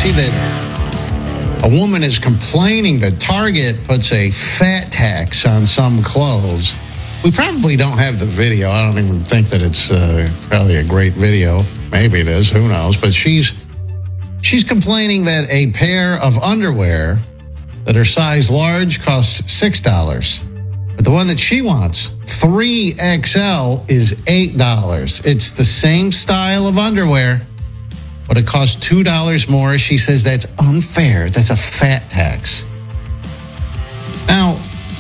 see that a woman is complaining that Target puts a fat tax on some clothes. We probably don't have the video. I don't even think that it's probably a great video. Maybe it is. Who knows? But she's complaining that a pair of underwear that are size large costs $6. But the one that she wants, 3XL, is $8. It's the same style of underwear, but it costs $2 more. She says that's unfair. That's a fat tax. Now,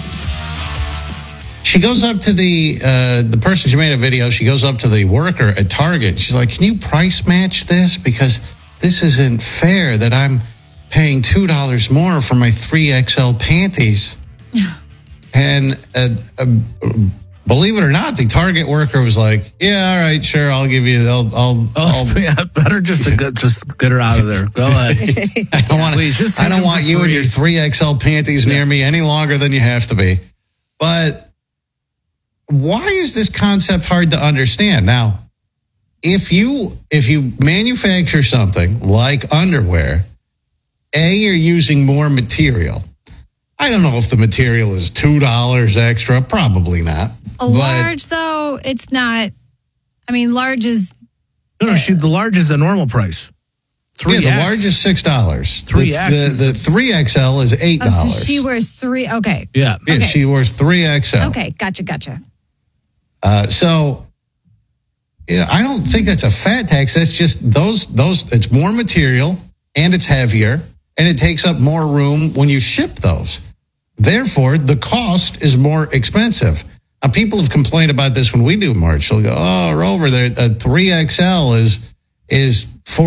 she goes up to the person she made a video. She goes up to the worker at Target. She's like, "Can you price match this? Because this isn't fair that I'm paying $2 more for my 3XL panties." And believe it or not, the Target worker was like, "Yeah, all right, sure, I'll give you. I'll yeah, better just get her out of there. Go ahead. I don't want you and your 3XL panties near me any longer than you have to be." But why is this concept hard to understand? Now, if you manufacture something like underwear, you're using more material. I don't know if the material is $2 extra. Probably not. Large, though, it's not. I mean, large is... No, the large is the normal price. 3X. Yeah, the large is $6. 3X. The 3XL is $8. Oh, so she wears 3... Okay. Yeah. Yeah, okay. she wears 3XL. Okay, gotcha. So, I don't think that's a fat tax. That's just those. It's more material, and it's heavier, and it takes up more room when you ship those. Therefore, the cost is more expensive. Now, people have complained about this when we do merch. They'll go, "Oh, Rover, a 3XL is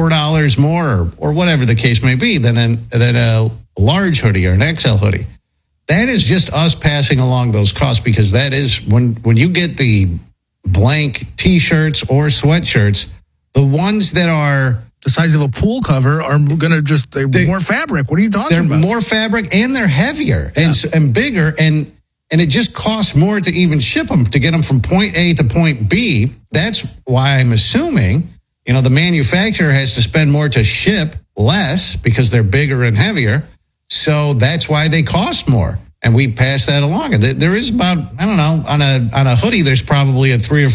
$4 more," or whatever the case may be, than a large hoodie or an XL hoodie. That is just us passing along those costs, because that is when you get the blank T-shirts or sweatshirts, the ones that are the size of a pool cover are going to they're more fabric. What are you talking about? They're more fabric, and they're heavier and bigger, and it just costs more to even ship them, to get them from point A to point B. That's why I'm assuming, the manufacturer has to spend more to ship less because they're bigger and heavier. So that's why they cost more. And we pass that along. There is about, I don't know, on a hoodie, there's probably a $3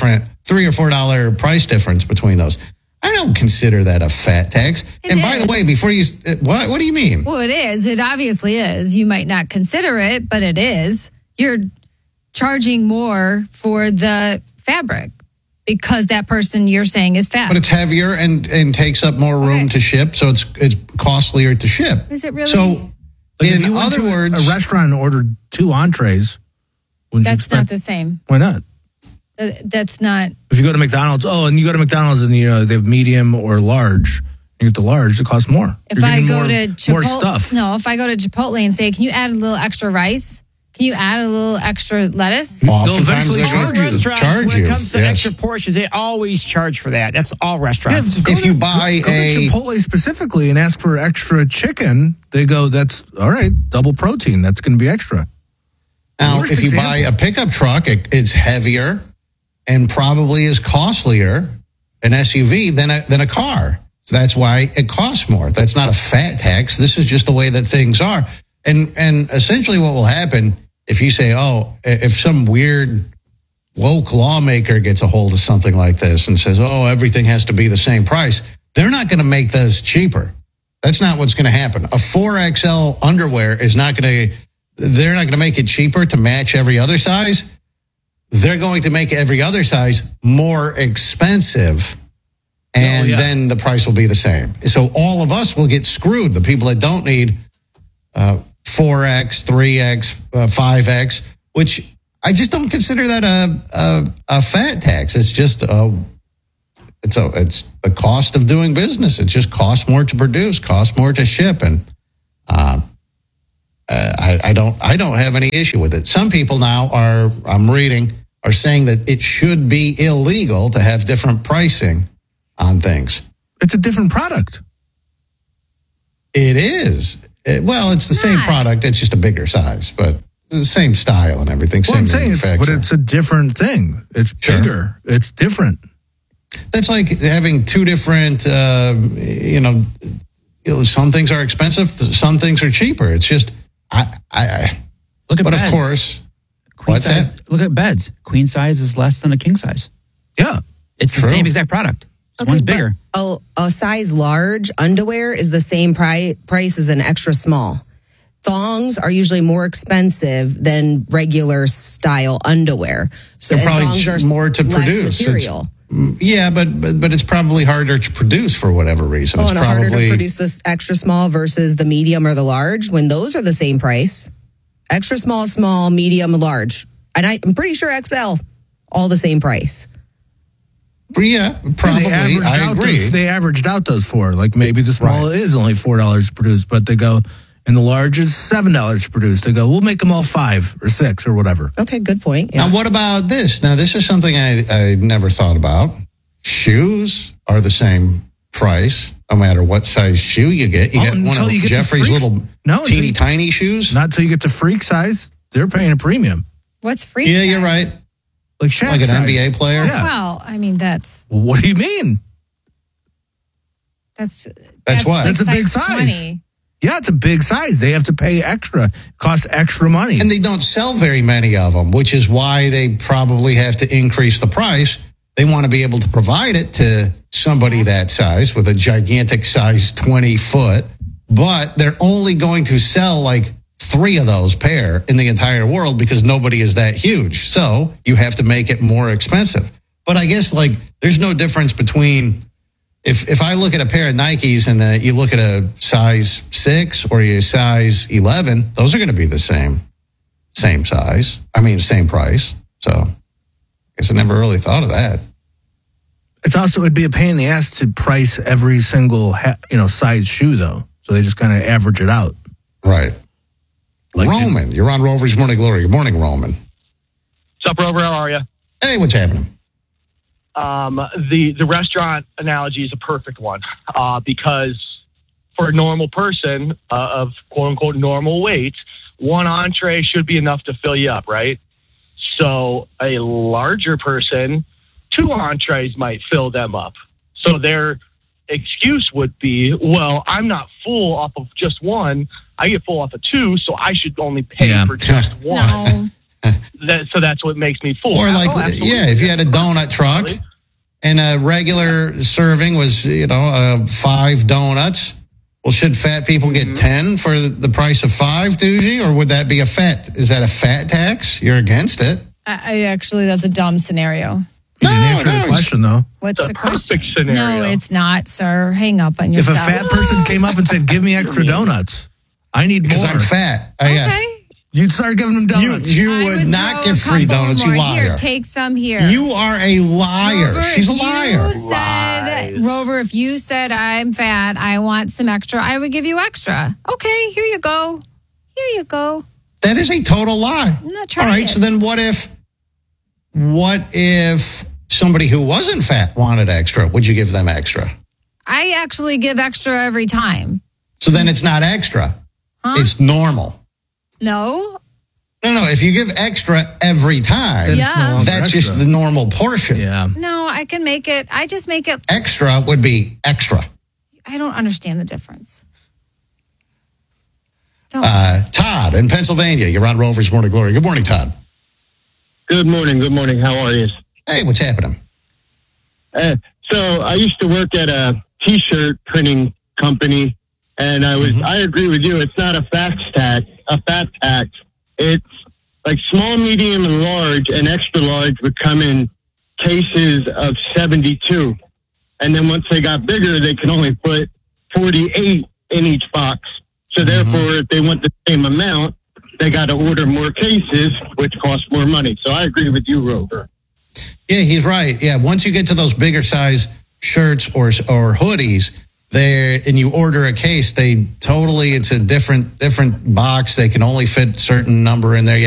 or $4 price difference between those. I don't consider that a fat tax. By the way, before you, what do you mean? Well, it is. It obviously is. You might not consider it, but it is. You're charging more for the fabric because that person you're saying is fat. But it's heavier and takes up more room to ship, so it's costlier to ship. Is it really? So, in other words, a restaurant and ordered 2 entrees. That's not the same. Why not? That's not. If you go to McDonald's, and you go to McDonald's and they have medium or large, you get the large, it costs more. If I go to Chipotle, more stuff. No, if I go to Chipotle and say, "Can you add a little extra rice? Can you add a little extra lettuce?" They'll eventually charge you. When it comes to extra portions, they always charge for that. That's all restaurants. Yeah, if you buy go to Chipotle specifically and ask for extra chicken, they go, "That's all right, double protein. That's going to be extra." Now, if you buy a pickup truck, it's heavier and probably is costlier, an SUV, than a car. So that's why it costs more. That's not a fat tax. This is just the way that things are. And essentially what will happen if you say, if some weird woke lawmaker gets a hold of something like this and says, everything has to be the same price, they're not going to make those cheaper. That's not what's going to happen. A 4XL underwear they're not going to make it cheaper to match every other size. They're going to make every other size more expensive, and then the price will be the same. So all of us will get screwed. The people that don't need 4X, 3X, 5X, which I just don't consider that a fat tax. It's just it's the cost of doing business. It just costs more to produce, costs more to ship, and I don't have any issue with it. Some people now I'm reading, are saying that it should be illegal to have different pricing on things. It's a different product. It is. It's the same product. It's just a bigger size, but the same style and everything. Well, I'm saying, but it's a different thing. It's bigger. It's different. That's like having two different, some things are expensive, some things are cheaper. It's just, look at but beds. of course, Queen what's size, that? look at beds. Queen size is less than a king size. Yeah. It's the True. same exact product. One's bigger. A size large underwear is the same price as an extra small. Thongs are usually more expensive than regular style underwear. So They're probably thongs are more to less produce. material. Yeah, but it's probably harder to produce for whatever reason. Oh, It's and harder to produce this extra small versus the medium or the large when those are the same price. Extra small, small, medium, large. And I'm pretty sure XL, all the same price. Yeah, probably. I agree. They averaged out those four. Like maybe the small is only $4 to produce, but they go, and the large is $7 to produce. They go, we'll make them all 5 or 6 or whatever. Okay, good point. Yeah. Now, what about this? Now, this is something I never thought about. Shoes are the same price, no matter what size shoe you get. You get one of Jeffrey's little teeny tiny shoes. Not until you get to freak size. They're paying a premium. What's freak Yeah, size? you're right. Like Shaq Like an size. NBA player. Yeah. Well, I mean, that's Well, what do you mean? that's That's what? like That's a big size. 20. Yeah, it's a big size. They have to pay extra. It costs extra money. And they don't sell very many of them, which is why they probably have to increase the price. They want to be able to provide it to somebody that size with a gigantic size 20 foot, but they're only going to sell like 3 of those pair in the entire world because nobody is that huge. So you have to make it more expensive. But I guess like there's no difference between if I look at a pair of Nikes and you look at a size 6 or a size 11, those are going to be the same size. I mean, same price. So I guess I never really thought of that. It's also, it'd be a pain in the ass to price every single, size shoe though. So they just kind of average it out. Right. Like Roman, you're on Rover's Morning Glory. Good morning, Roman. What's up, Rover? How are you? Hey, what's happening? The restaurant analogy is a perfect one because for a normal person of quote unquote normal weight, one entree should be enough to fill you up, right? So a larger person, 2 entrees might fill them up. So their excuse would be, well, I'm not full off of just one. I get full off of 2, so I should only pay for just one. No. So that's what makes me full. Or like, absolutely. if you had a donut truck and a regular serving was, 5 donuts, well, should fat people get 10 for the price of 5, Doogie? Or would that be is that a fat tax? You're against it. I actually, that's a dumb scenario. You didn't answer the question though. What's the question? Perfect scenario. No, it's not, sir. Hang up on If yourself. a fat person came up and said, give me extra donuts, I need Because more. I'm fat. Okay. You'd start giving them donuts. You I would not throw give a free couple donuts, more. you liar. Here, take some here. You are a liar. Rover, She's a if liar. You said, Rover, if you said I'm fat, I want some extra, I would give you extra. Okay, here you go. Here you go. That is a total lie. No, All try right, it. so then what if somebody who wasn't fat wanted extra? Would you give them extra? I actually give extra every time. So then it's not extra. It's normal. No? No. If you give extra every time, Then it's no longer that's extra. just the normal portion. Yeah. No, I can make it. I just make it. Extra would be extra. I don't understand the difference. Don't. Todd in Pennsylvania, you're on Rover's Morning Glory. Good morning, Todd. Good morning. Good morning. How are you? Hey, what's happening? So I used to work at a T-shirt printing company, and I agree with you. It's not a fat tax. It's like small, medium, and large, and extra large would come in cases of 72. And then once they got bigger, they can only put 48 in each box. So therefore, if they want the same amount, they got to order more cases, which costs more money. So I agree with you, Rover. Yeah, he's right. Yeah, once you get to those bigger size shirts or hoodies, and you order a case, it's a different box. They can only fit a certain number in there. Yeah.